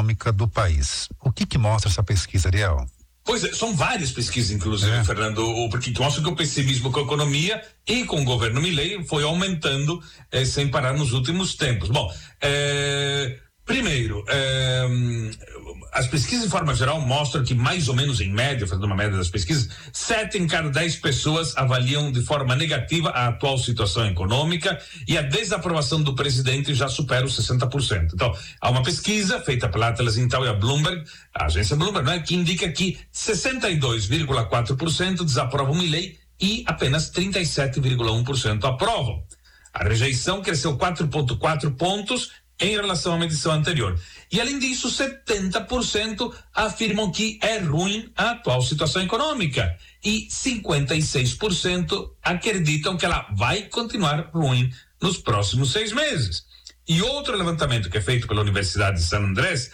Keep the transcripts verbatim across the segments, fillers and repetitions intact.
econômica do país. O que que mostra essa pesquisa, Ariel? Pois é, são várias pesquisas, inclusive, é. Fernando, porque mostram que o pessimismo com a economia e com o governo Milei foi aumentando eh, sem parar nos últimos tempos. Bom, eh, primeiro, eh, as pesquisas de forma geral mostram que mais ou menos em média, fazendo uma média das pesquisas, sete em cada dez pessoas avaliam de forma negativa a atual situação econômica e a desaprovação do presidente já supera os sessenta por cento. Então, há uma pesquisa feita pela Atlas Intel e a Bloomberg, a agência Bloomberg, né, que indica que sessenta e dois vírgula quatro por cento desaprovam Milei e apenas trinta e sete vírgula um por cento aprovam. A rejeição cresceu quatro vírgula quatro pontos em relação à medição anterior. E, além disso, setenta por cento afirmam que é ruim a atual situação econômica e cinquenta e seis por cento acreditam que ela vai continuar ruim nos próximos seis meses. E outro levantamento que é feito pela Universidade de San Andrés,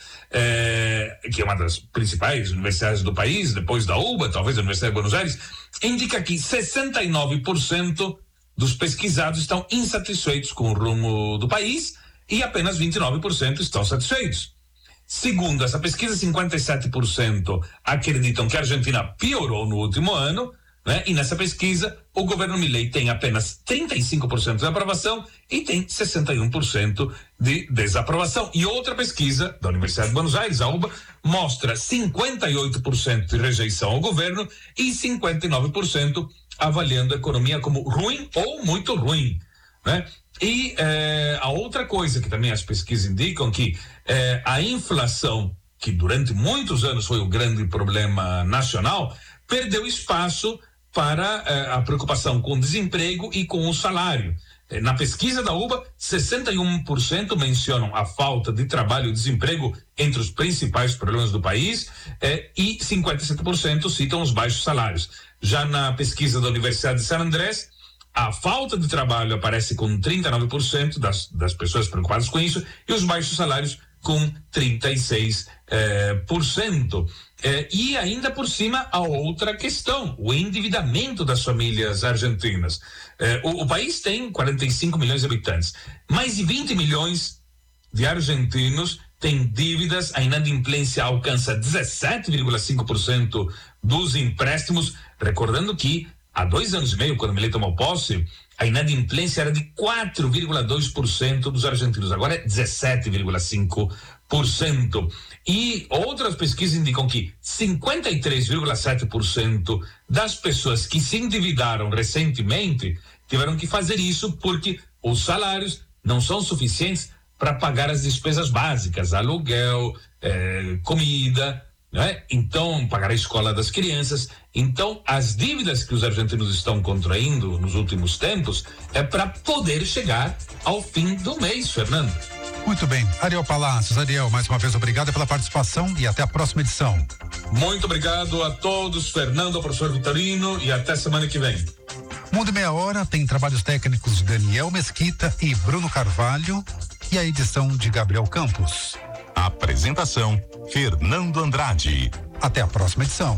eh, que é uma das principais universidades do país, depois da U B A, talvez a Universidade de Buenos Aires, indica que sessenta e nove por cento dos pesquisados estão insatisfeitos com o rumo do país e apenas vinte e nove por cento estão satisfeitos. Segundo essa pesquisa, cinquenta e sete por cento acreditam que a Argentina piorou no último ano, né? E nessa pesquisa, o governo Milei tem apenas trinta e cinco por cento de aprovação e tem sessenta e um por cento de desaprovação. E outra pesquisa da Universidade de Buenos Aires, a U B A, mostra cinquenta e oito por cento de rejeição ao governo e cinquenta e nove por cento avaliando a economia como ruim ou muito ruim, né? E eh, a outra coisa que também as pesquisas indicam que eh, a inflação, que durante muitos anos foi o grande problema nacional, perdeu espaço para eh, a preocupação com o desemprego e com o salário. Eh, na pesquisa da U B A, sessenta e um por cento mencionam a falta de trabalho e desemprego entre os principais problemas do país eh, e cinquenta e sete por cento citam os baixos salários. Já na pesquisa da Universidade de San Andrés, a falta de trabalho aparece com trinta e nove por cento das, das pessoas preocupadas com isso e os baixos salários com trinta e seis por cento. Eh, e ainda por cima a outra questão, o endividamento das famílias argentinas. Eh, o, o país tem quarenta e cinco milhões de habitantes. Mais de vinte milhões de argentinos têm dívidas, a inadimplência alcança dezessete vírgula cinco por cento dos empréstimos, recordando que há dois anos e meio, quando Milei tomou posse, a inadimplência era de quatro vírgula dois por cento dos argentinos, agora é dezessete vírgula cinco por cento. E outras pesquisas indicam que cinquenta e três vírgula sete por cento das pessoas que se endividaram recentemente tiveram que fazer isso porque os salários não são suficientes para pagar as despesas básicas, aluguel, eh, comida, né? Então, pagar a escola das crianças. Então, as dívidas que os argentinos estão contraindo nos últimos tempos é para poder chegar ao fim do mês, Fernando. Muito bem. Ariel Palacios. Ariel, mais uma vez, obrigado pela participação e até a próxima edição. Muito obrigado a todos, Fernando, ao professor Vitorino, e até semana que vem. Mundo Meia Hora tem trabalhos técnicos de Daniel Mesquita e Bruno Carvalho e a edição de Gabriel Campos. Apresentação Fernando Andrade. Até a próxima edição.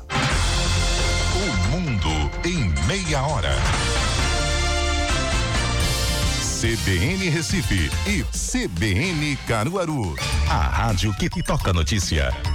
O Mundo em Meia Hora. C B N Recife e C B N Caruaru. A rádio que toca notícia.